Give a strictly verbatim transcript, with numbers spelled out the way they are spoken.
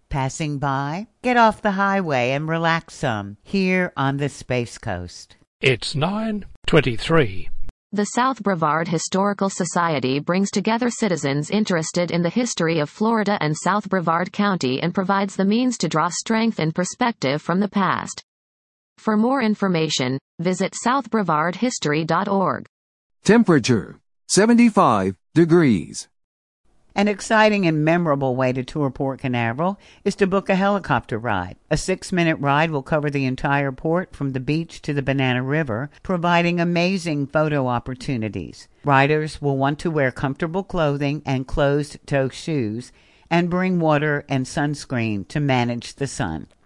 Passing by? Get off the highway and relax some here on the Space Coast. It's nine twenty-three. The South Brevard Historical Society brings together citizens interested in the history of Florida and South Brevard County and provides the means to draw strength and perspective from the past. For more information, visit south brevard history dot org. Temperature, seventy-five degrees. An exciting and memorable way to tour Port Canaveral is to book a helicopter ride. A six-minute ride will cover the entire port from the beach to the Banana River, providing amazing photo opportunities. Riders will want to wear comfortable clothing and closed-toe shoes and bring water and sunscreen to manage the sun.